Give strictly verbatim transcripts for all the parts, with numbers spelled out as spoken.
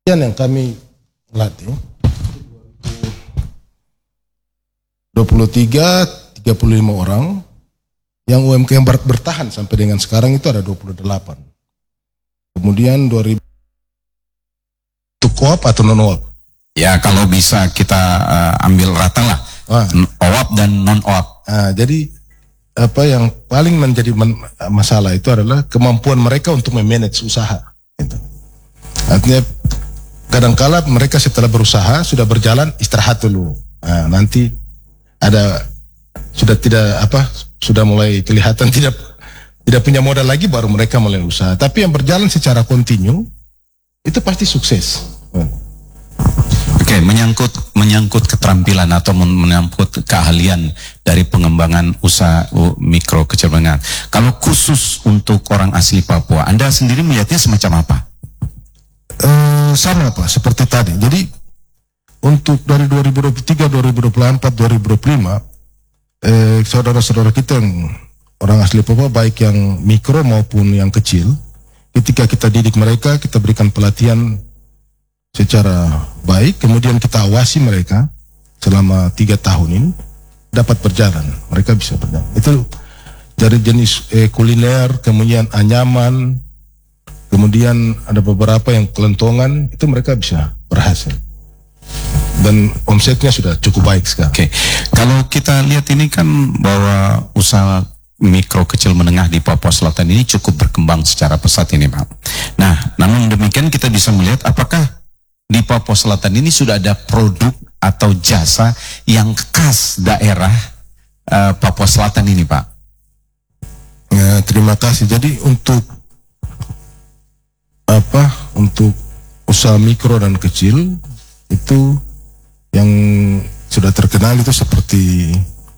yang kami latih dua puluh tiga tiga puluh lima orang, yang U M K M bertahan sampai dengan sekarang itu ada dua puluh delapan. Kemudian dua ribu itu co-op atau non-O A P? Ya, kalau bisa kita uh, ambil rata lah, ah. O A P dan non-O A P. Nah, jadi apa yang paling menjadi men masalah itu adalah kemampuan mereka untuk memanage usaha. Gitu. Artinya kadangkala mereka setelah berusaha sudah berjalan istirahat dulu. Nah, nanti ada sudah tidak apa sudah mulai kelihatan tidak tidak punya modal lagi, baru mereka mulai usaha. Tapi yang berjalan secara kontinu itu pasti sukses. Oke, menyangkut menyangkut keterampilan atau menyangkut keahlian dari pengembangan usaha mikro kecil menengah. Kalau khusus untuk orang asli Papua, Anda sendiri melihatnya semacam apa? Uh, sama Pak, seperti tadi. Jadi untuk dari dua ribu dua puluh tiga, dua ribu dua puluh empat, dua ribu dua puluh lima, eh, saudara-saudara kita yang orang asli Papua, baik yang mikro maupun yang kecil, ketika kita didik mereka, kita berikan pelatihan secara baik, kemudian kita awasi mereka selama tiga tahun ini dapat berjalan, mereka bisa berjalan. Itu dari jenis eh, kuliner, kemudian anyaman, kemudian ada beberapa yang kelentongan, itu mereka bisa berhasil. Dan omsetnya sudah cukup baik sekarang. Oke, kalau kita lihat ini kan bahwa usaha mikro kecil menengah di Papua Selatan ini cukup berkembang secara pesat ini, Pak. Nah, namun demikian kita bisa melihat apakah di Papua Selatan ini sudah ada produk atau jasa yang khas daerah uh, Papua Selatan ini, Pak? Ya, terima kasih. Jadi untuk apa? Untuk usaha mikro dan kecil itu yang sudah terkenal itu seperti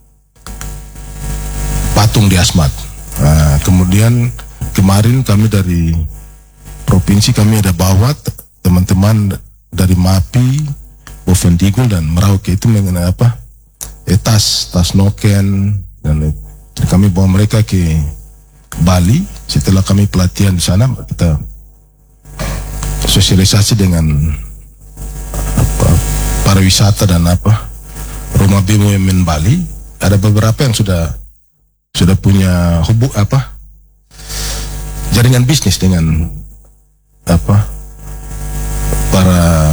patung di asmat. Nah, kemudian kemarin kami dari provinsi, kami ada bawa teman-teman dari MAPI, Bovendigul dan Merauke itu mengenai apa? Eh, tas, tas noken, dan eh, kami bawa mereka ke Bali. Setelah kami pelatihan di sana, kita sosialisasi dengan apa, pariwisata dan apa rumah B U M N Bali. Ada beberapa yang sudah sudah punya hubung apa jaringan bisnis dengan apa para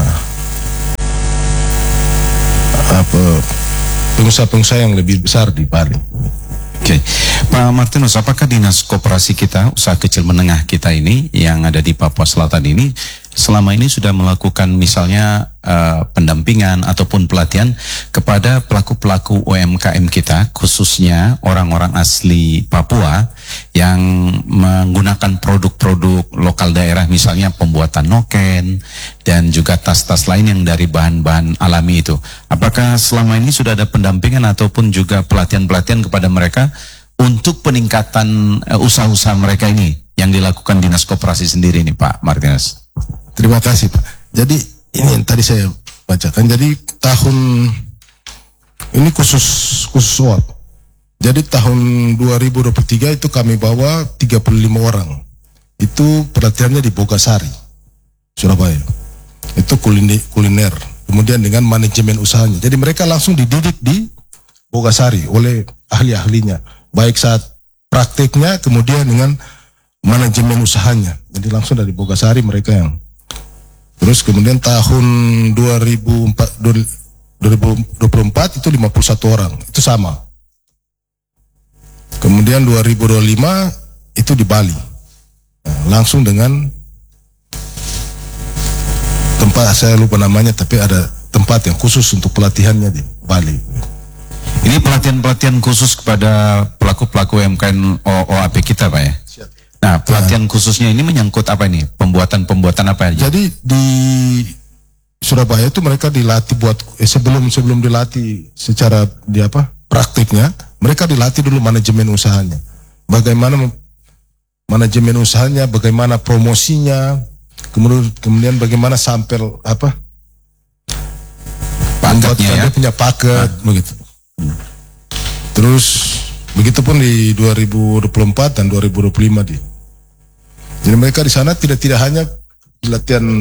apa pengusaha-pengusaha yang lebih besar di Bali. Oke, Pak Martinus, apakah dinas koperasi kita, usaha kecil menengah kita ini yang ada di Papua Selatan ini selama ini sudah melakukan misalnya uh, pendampingan ataupun pelatihan kepada pelaku-pelaku U M K M kita, khususnya orang-orang asli Papua yang menggunakan produk-produk lokal daerah, misalnya pembuatan noken dan juga tas-tas lain yang dari bahan-bahan alami itu. Apakah selama ini sudah ada pendampingan ataupun juga pelatihan-pelatihan kepada mereka untuk peningkatan uh, usaha-usaha mereka ini yang dilakukan dinas koperasi sendiri ini, Pak Martinus? Terima kasih, Pak. Jadi ini yang tadi saya bacakan. Jadi tahun ini khusus khusus O A P. Jadi tahun dua ribu dua puluh tiga itu kami bawa tiga puluh lima orang. Itu pelatihannya di Bogasari, Surabaya. Itu kuliner, kuliner. Kemudian dengan manajemen usahanya. Jadi mereka langsung dididik di Bogasari oleh ahli-ahlinya. Baik saat prakteknya, kemudian dengan manajemen usahanya. Jadi langsung dari Bogasari mereka yang. Terus kemudian tahun dua ribu dua puluh empat itu lima puluh satu orang, itu sama. Kemudian dua ribu dua puluh lima itu di Bali, nah, langsung dengan tempat saya lupa namanya, tapi ada tempat yang khusus untuk pelatihannya di Bali. Ini pelatihan-pelatihan khusus kepada pelaku-pelaku U M K M O A P kita, Pak ya? Nah, pelatihan nah, khususnya ini menyangkut apa ini? Pembuatan-pembuatan apa aja? Jadi di Surabaya itu mereka dilatih buat eh, sebelum sebelum dilatih secara di apa praktiknya, mereka dilatih dulu manajemen usahanya. Bagaimana manajemen usahanya, bagaimana promosinya, kemudian kemudian bagaimana sampel apa? Paketnya ya? Dia punya paket nah, begitu. Hmm. Terus begitupun di dua ribu dua puluh empat dan dua ribu dua puluh lima di. Jadi mereka di sana tidak tidak hanya latihan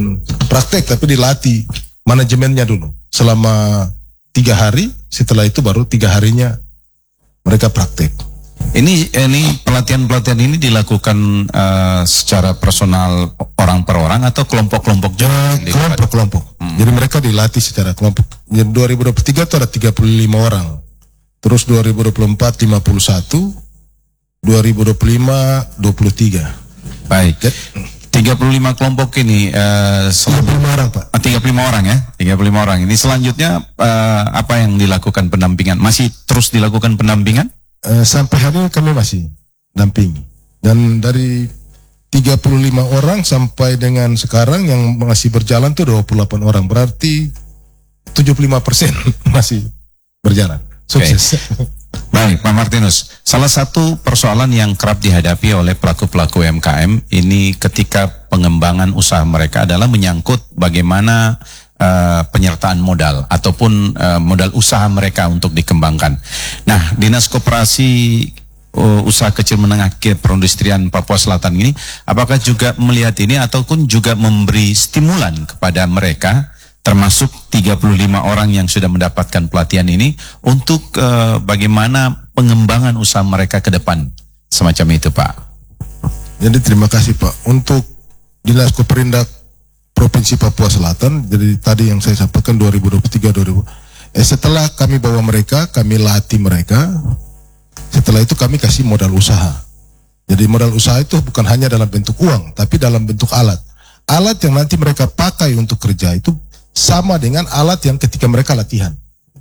praktek tapi dilatih manajemennya dulu selama tiga hari. Setelah itu baru tiga harinya mereka praktek. Ini ini pelatihan-pelatihan ini dilakukan uh, secara personal orang per orang atau kelompok-kelompok juga? Ya, kelompok-kelompok. Hmm. Jadi mereka dilatih secara kelompok. Jadi dua ribu dua puluh tiga itu ada tiga puluh lima orang. Terus dua ribu dua puluh empat lima puluh satu, dua ribu dua puluh lima dua puluh tiga. Baik. tiga puluh lima kelompok ini uh, tiga puluh lima orang, Pak. tiga puluh lima orang ya. tiga puluh lima orang. Ini selanjutnya uh, apa yang dilakukan pendampingan? Masih terus dilakukan pendampingan? Uh, sampai hari ini kami masih dampingi. Dan dari tiga puluh lima orang sampai dengan sekarang yang masih berjalan tuh dua puluh delapan orang. Berarti tujuh puluh lima persen masih berjalan. Sukses. Okay. Baik, Pak Martinus. Salah satu persoalan yang kerap dihadapi oleh pelaku-pelaku U M K M ini ketika pengembangan usaha mereka adalah menyangkut bagaimana Uh, penyertaan modal ataupun uh, modal usaha mereka untuk dikembangkan. Nah, Dinas Koperasi uh, Usaha Kecil Menengah Perindustrian Papua Selatan ini, apakah juga melihat ini ataupun juga memberi stimulan kepada mereka, termasuk tiga puluh lima orang yang sudah mendapatkan pelatihan ini, untuk uh, bagaimana pengembangan usaha mereka ke depan, semacam itu, Pak? Jadi terima kasih, Pak. Untuk Dinas Koperindak Provinsi Papua Selatan, jadi tadi yang saya sampaikan dua ribu dua puluh tiga dua ribu eh, setelah kami bawa mereka, kami latih mereka, setelah itu kami kasih modal usaha. Jadi modal usaha itu bukan hanya dalam bentuk uang, tapi dalam bentuk alat. Alat yang nanti mereka pakai untuk kerja itu sama dengan alat yang ketika mereka latihan.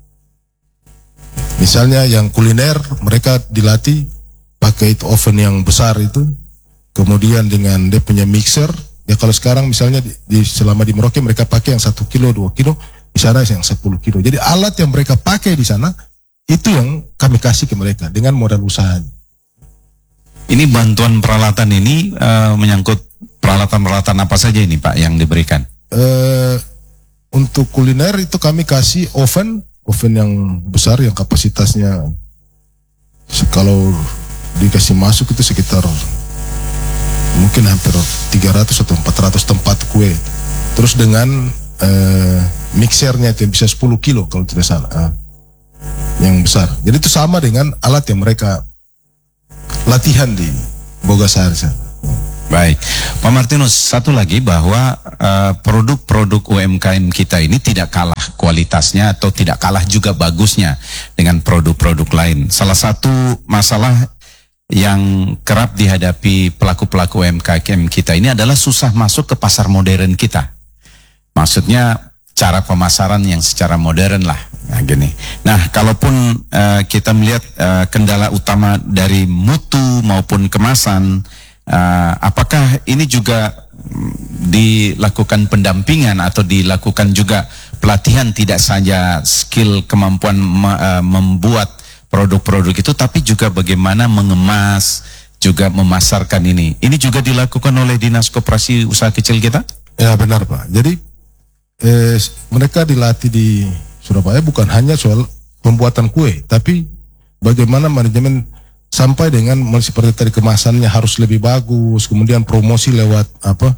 Misalnya yang kuliner, mereka dilatih pakai itu oven yang besar itu, kemudian dengan dia punya mixer. Ya kalau sekarang misalnya di, di, selama di Merauke mereka pakai yang satu kilo, dua kilo, di sana yang sepuluh kilo. Jadi alat yang mereka pakai di sana itu yang kami kasih ke mereka dengan modal usaha. Ini bantuan peralatan ini uh, menyangkut peralatan-peralatan apa saja ini, Pak, yang diberikan? Uh, untuk kuliner itu kami kasih oven, oven yang besar yang kapasitasnya kalau dikasih masuk itu sekitar mungkin hampir tiga ratus atau empat ratus tempat kue. Terus dengan uh, mixernya itu bisa sepuluh kilo kalau tidak salah, uh, yang besar. Jadi itu sama dengan alat yang mereka latihan di Bogasari. Baik, Pak Martinus, satu lagi bahwa uh, produk-produk U M K M kita ini tidak kalah kualitasnya atau tidak kalah juga bagusnya dengan produk-produk lain. Salah satu masalah yang kerap dihadapi pelaku-pelaku U M K M kita ini adalah susah masuk ke pasar modern kita. Maksudnya cara pemasaran yang secara modern lah. Nah, gini. Nah, kalaupun uh, kita melihat uh, kendala utama dari mutu maupun kemasan, uh, apakah ini juga dilakukan pendampingan atau dilakukan juga pelatihan, tidak saja skill kemampuan me, uh, membuat produk-produk itu, tapi juga bagaimana mengemas, juga memasarkan ini. Ini juga dilakukan oleh Dinas Koperasi Usaha Kecil kita? Ya benar, Pak. Jadi eh, mereka dilatih di Surabaya bukan hanya soal pembuatan kue, tapi bagaimana manajemen sampai dengan seperti tadi kemasannya harus lebih bagus, kemudian promosi lewat apa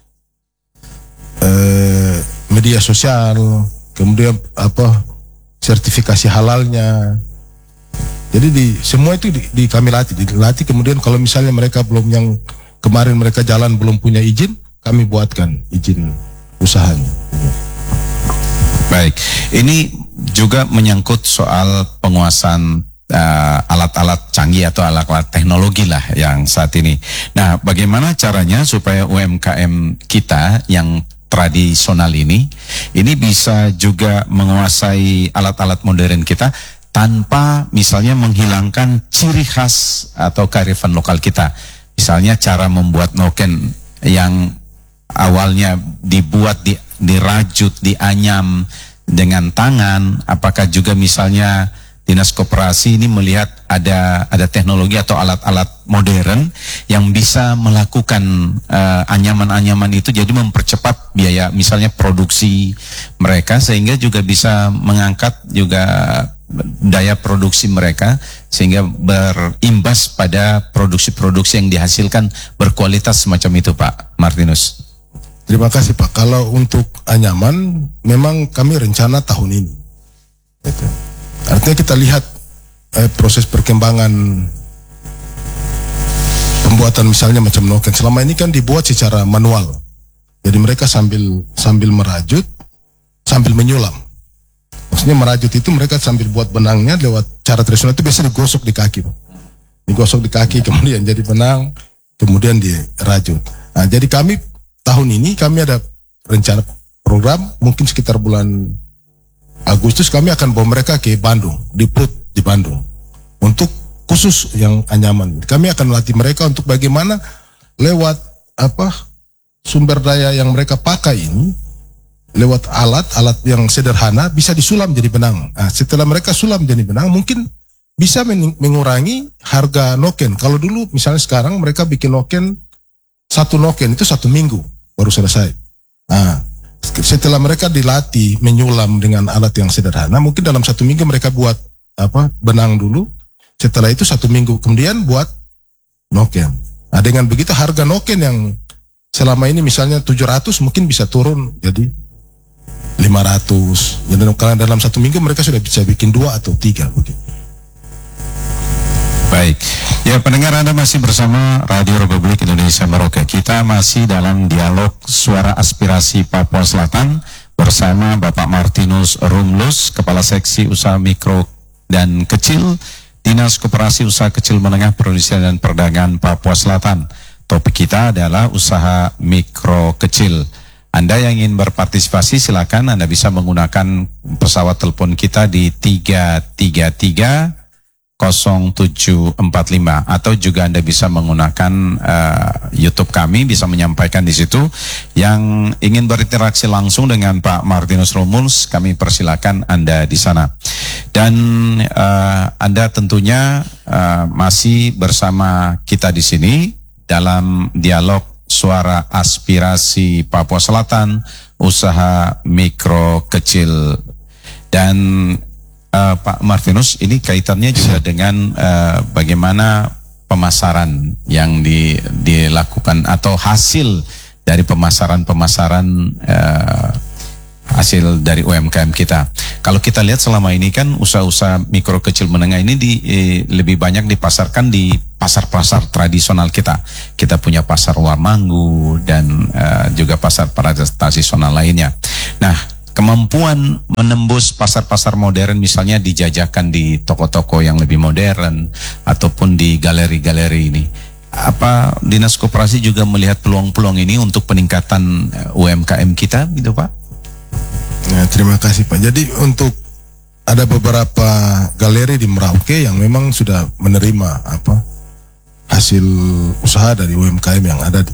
eh, media sosial, kemudian apa sertifikasi halalnya. Jadi di semua itu di, di kami latih, dilatih. Kemudian kalau misalnya mereka belum, yang kemarin mereka jalan belum punya izin, kami buatkan izin usahanya. Baik, ini juga menyangkut soal penguasaan uh, alat-alat canggih atau alat-alat teknologi lah yang saat ini. Nah, bagaimana caranya supaya U M K M kita yang tradisional ini, ini bisa juga menguasai alat-alat modern kita tanpa misalnya menghilangkan ciri khas atau kearifan lokal kita. Misalnya cara membuat noken yang awalnya dibuat, di, dirajut, dianyam dengan tangan, apakah juga misalnya Dinas Koperasi ini melihat ada ada teknologi atau alat-alat modern yang bisa melakukan uh, anyaman-anyaman itu, jadi mempercepat biaya misalnya produksi mereka, sehingga juga bisa mengangkat juga daya produksi mereka, sehingga berimbas pada produksi-produksi yang dihasilkan berkualitas semacam itu, Pak Martinus. Terima kasih Pak. Kalau untuk anyaman, memang kami rencana tahun ini. Gitu. Artinya kita lihat eh, proses perkembangan pembuatan misalnya macam noken. Selama ini kan dibuat secara manual. Jadi mereka sambil sambil merajut, sambil menyulam. Maksudnya merajut itu mereka sambil buat benangnya lewat cara tradisional itu biasa digosok di kaki, Pak. Digosok di kaki kemudian jadi benang, kemudian dirajut. Nah, jadi kami tahun ini kami ada rencana program mungkin sekitar bulan Agustus kami akan bawa mereka ke Bandung, di P U T di Bandung untuk khusus yang anyaman. Kami akan melatih mereka untuk bagaimana lewat apa sumber daya yang mereka pakai ini lewat alat-alat yang sederhana bisa disulam jadi benang. Nah, setelah mereka sulam jadi benang mungkin bisa mengurangi harga noken. Kalau dulu misalnya sekarang mereka bikin noken satu noken itu satu minggu baru selesai. Nah, setelah mereka dilatih menyulam dengan alat yang sederhana, mungkin dalam satu minggu mereka buat apa benang dulu. Setelah itu satu minggu kemudian buat noken. Nah, dengan begitu harga noken yang selama ini misalnya tujuh ratus mungkin bisa turun jadi lima ratus. Jadi karena dalam satu minggu mereka sudah bisa bikin dua atau tiga begitu. Baik, ya pendengar Anda masih bersama Radio Republik Indonesia Merauke. Kita masih dalam dialog suara aspirasi Papua Selatan bersama Bapak Martinus Rumlus, Kepala Seksi Usaha Mikro dan Kecil, Dinas Koperasi Usaha Kecil Menengah Perindustrian dan Perdagangan Papua Selatan. Topik kita adalah usaha mikro kecil. Anda yang ingin berpartisipasi silakan Anda bisa menggunakan pesawat telepon kita di tiga tiga tiga nol tujuh empat lima atau juga Anda bisa menggunakan uh, YouTube kami, bisa menyampaikan di situ. Yang ingin berinteraksi langsung dengan Pak Martinus Rumlus, kami persilakan Anda di sana. Dan uh, Anda tentunya uh, masih bersama kita di sini dalam dialog suara aspirasi Papua Selatan, usaha mikro kecil. Dan Uh, Pak Martinus, ini kaitannya juga dengan uh, bagaimana pemasaran yang di, dilakukan atau hasil dari pemasaran-pemasaran uh, hasil dari U M K M kita. Kalau kita lihat selama ini kan usaha-usaha mikro kecil menengah ini di, eh, lebih banyak dipasarkan di pasar-pasar tradisional kita. Kita punya pasar Warmanggu dan uh, juga pasar tradisional lainnya. Nah, kemampuan menembus pasar-pasar modern misalnya dijajakan di toko-toko yang lebih modern ataupun di galeri-galeri ini. Apa Dinas Koperasi juga melihat peluang-peluang ini untuk peningkatan U M K M kita gitu Pak? Ya, terima kasih Pak. Jadi untuk ada beberapa galeri di Merauke yang memang sudah menerima apa hasil usaha dari U M K M yang ada di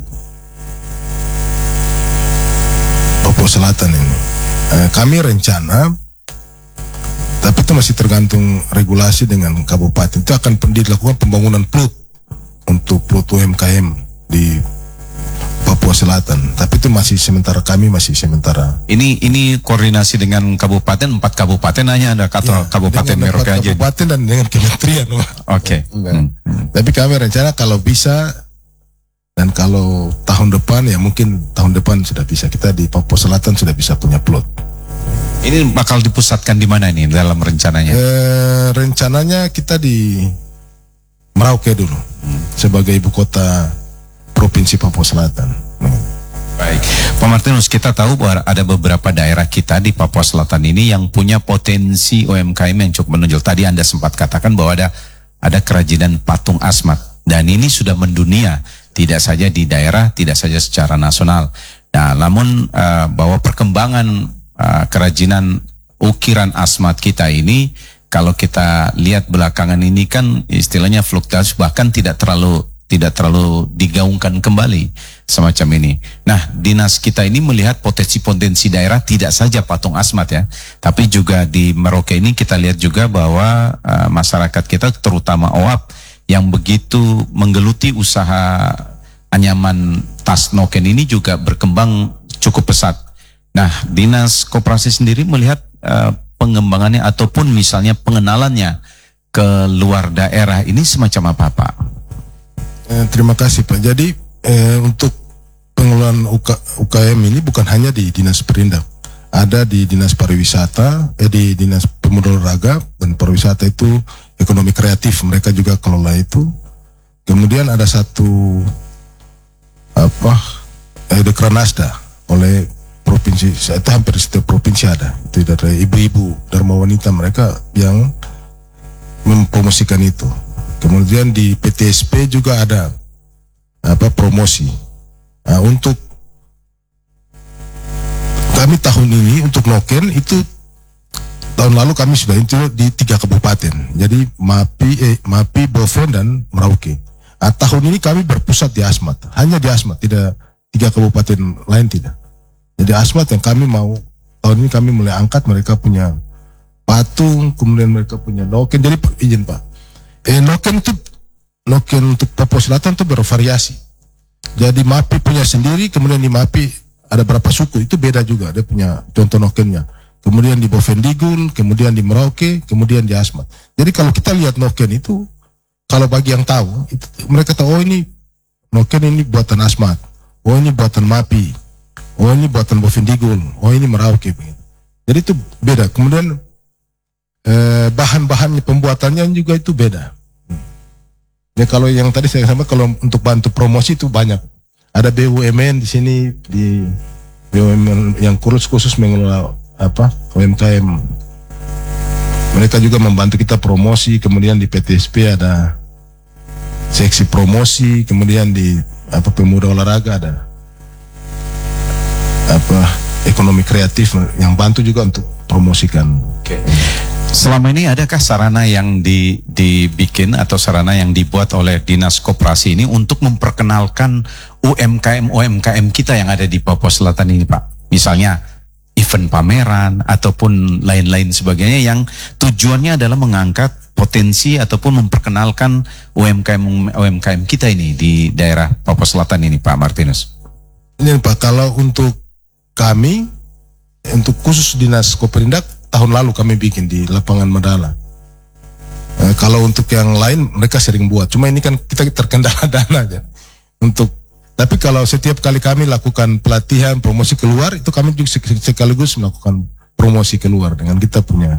Papua Selatan ini. Eh, kami rencana, tapi itu masih tergantung regulasi dengan kabupaten. Itu akan dilakukan pembangunan P L U T untuk P L U T U M K M di Papua Selatan. Tapi itu masih sementara kami masih sementara. Ini ini koordinasi dengan kabupaten, empat kabupaten hanya ada kata ya, Kabupaten Merauke aja. Kabupaten dan dengan kementerian. Oke. Okay. Hmm. Tapi kami rencana kalau bisa. Dan kalau tahun depan ya mungkin tahun depan sudah bisa, kita di Papua Selatan sudah bisa punya plot. Ini bakal dipusatkan di mana ini dalam rencananya? Eh, rencananya kita di Merauke dulu hmm. sebagai ibu kota provinsi Papua Selatan. Hmm. Baik, Pak Martinus, kita tahu bahwa ada beberapa daerah kita di Papua Selatan ini yang punya potensi U M K M yang cukup menonjol. Tadi Anda sempat katakan bahwa ada ada kerajinan patung asmat dan ini sudah mendunia. Tidak saja di daerah, tidak saja secara nasional. Nah, namun uh, bahwa perkembangan uh, kerajinan ukiran asmat kita ini, kalau kita lihat belakangan ini kan istilahnya fluktuasi, bahkan tidak terlalu tidak terlalu digaungkan kembali semacam ini. Nah, dinas kita ini melihat potensi-potensi daerah tidak saja patung asmat ya, tapi juga di Merauke ini kita lihat juga bahwa uh, masyarakat kita terutama O A P yang begitu menggeluti usaha anyaman tas noken ini juga berkembang cukup pesat. Nah, Dinas Koperasi sendiri melihat uh, pengembangannya ataupun misalnya pengenalannya ke luar daerah ini semacam apa, Pak? Eh, terima kasih Pak. Jadi eh, untuk pengelolaan U K M ini bukan hanya di Dinas Perindak, ada di Dinas Pariwisata, eh, di Dinas Pemuda Olahraga dan Pariwisata itu ekonomi kreatif, mereka juga kelola itu. Kemudian ada satu apa eh, Dekranasda oleh provinsi, itu hampir setiap provinsi ada. Itu dari ibu-ibu, dharma wanita mereka yang mempromosikan itu. Kemudian di P T S P juga ada apa promosi. Nah, untuk kami tahun ini untuk Noken itu tahun lalu kami sudah itu di tiga kabupaten. Jadi Mapi, eh, Mapi, Boven dan Merauke. Nah, tahun ini kami berpusat di Asmat, hanya di Asmat, tidak tiga kabupaten lain tidak. Jadi Asmat yang kami mau tahun ini kami mulai angkat, mereka punya patung, kemudian mereka punya Noken. Jadi izin Pak, eh, Noken itu Noken untuk Papua Selatan itu bervariasi. Jadi Mapi punya sendiri, kemudian di Mapi ada berapa suku, itu beda juga, dia punya contoh Nokennya. Kemudian di Bovendigul, kemudian di Merauke, kemudian di Asmat. Jadi kalau kita lihat Noken itu, kalau bagi yang tahu, itu, mereka tahu, oh ini Noken ini buatan Asmat, oh ini buatan Mapi, oh ini buatan Bovendigul, oh ini Merauke. Jadi itu beda. Kemudian eh, bahan-bahannya, pembuatannya juga itu beda. Ya kalau yang tadi saya sama, kalau untuk bantu promosi itu banyak. Ada B U M N di sini, di B U M N yang khusus khusus mengelola apa U M K M. Mereka juga membantu kita promosi. Kemudian di P T S P ada seksi promosi. Kemudian di apa Pemuda Olahraga ada apa ekonomi kreatif yang bantu juga untuk promosikan. Oke. Selama ini adakah sarana yang di, dibikin atau sarana yang dibuat oleh Dinas Koperasi ini untuk memperkenalkan U M K M U M K M kita yang ada di Papua Selatan ini, Pak? Misalnya event pameran ataupun lain-lain sebagainya yang tujuannya adalah mengangkat potensi ataupun memperkenalkan U M K M U M K M kita ini di daerah Papua Selatan ini, Pak Martinus. Ini Pak, kalau untuk kami, untuk khusus Dinas Koperindak, tahun lalu kami bikin di lapangan Madala. E, kalau untuk yang lain mereka sering buat, cuma ini kan kita terkendala dana aja. Untuk, tapi kalau setiap kali kami lakukan pelatihan promosi keluar, itu kami juga sekaligus melakukan promosi keluar dengan kita punya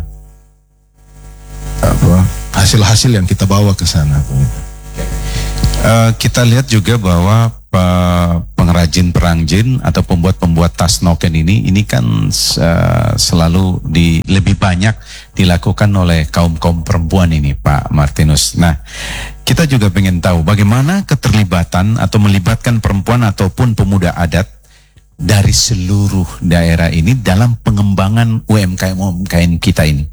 apa hasil-hasil yang kita bawa ke sana. Uh, kita lihat juga bahwa uh, pengrajin perangjin atau pembuat-pembuat tas Noken ini ini kan uh, selalu di lebih banyak dilakukan oleh kaum-kaum perempuan ini, Pak Martinus. Nah, kita juga ingin tahu bagaimana keterlibatan atau melibatkan perempuan ataupun pemuda adat dari seluruh daerah ini dalam pengembangan U M K M U M K M kita ini.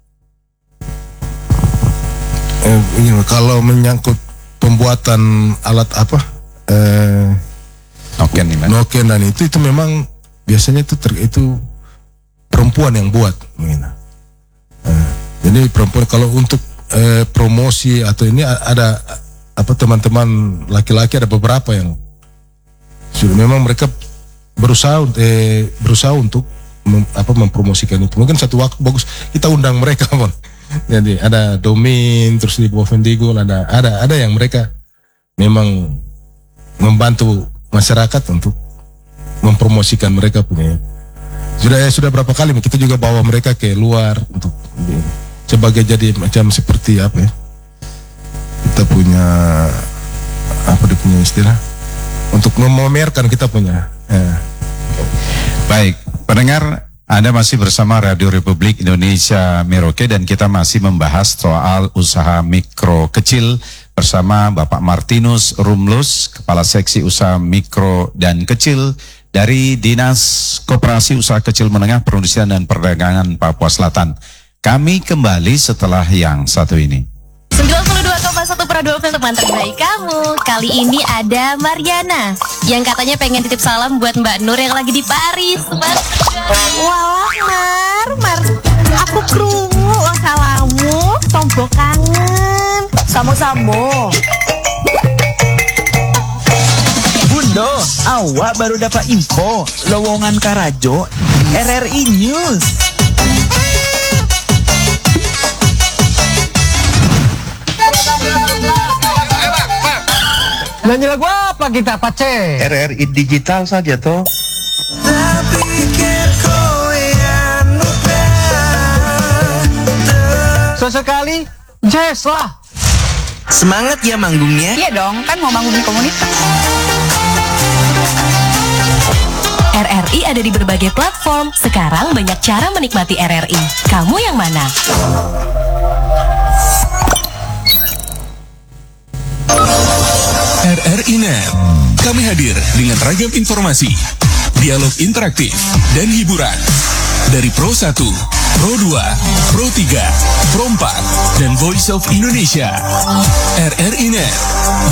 Eh, ini, kalau menyangkut pembuatan alat apa eh, Noken, Noken dan itu itu memang biasanya itu ter, itu perempuan yang buat, eh, jadi perempuan. Kalau untuk eh, promosi atau ini ada apa teman-teman laki-laki ada beberapa yang sudah memang mereka berusaha eh, berusaha untuk mem, apa mempromosikan itu. Mungkin satu waktu bagus kita undang mereka, Bang. Jadi ada Domin, terus di Bovendigul ada ada ada yang mereka memang membantu masyarakat untuk mempromosikan mereka punya. Sudah ya sudah berapa kali kita juga bawa mereka ke luar untuk sebagai jadi macam seperti apa ya? Kita punya apa dia punya istilah untuk memamerkan kita punya. Ya. Baik, pendengar, Anda masih bersama Radio Republik Indonesia Merauke dan kita masih membahas soal usaha mikro kecil bersama Bapak Martinus Rumlus, Kepala Seksi Usaha Mikro dan Kecil dari Dinas Koperasi Usaha Kecil Menengah Perindustrian dan Perdagangan Papua Selatan. Kami kembali setelah yang satu ini. sembilan puluh dua koma satu Pradol untuk mantan baik kamu. Kali ini ada Mariana yang katanya pengen titip salam buat Mbak Nur yang lagi di Paris. Walah Mar, Mar, aku krungu oh salamu, tombok kangen. Samo-samo. Bundo, awak baru dapat info lowongan Karajo R R I News. Nyanyi lagu apa? apa kita, Pace? R R I digital saja toh. Sesekali jazz lah. Semangat ya manggungnya. Iya dong, kan mau manggung di komunitas. R R I ada di berbagai platform. Sekarang banyak cara menikmati R R I. Kamu yang mana? R R I Net. Kami hadir dengan ragam informasi, dialog interaktif, dan hiburan. Dari Pro satu, Pro dua, Pro tiga, Pro empat, dan Voice of Indonesia. R R I Net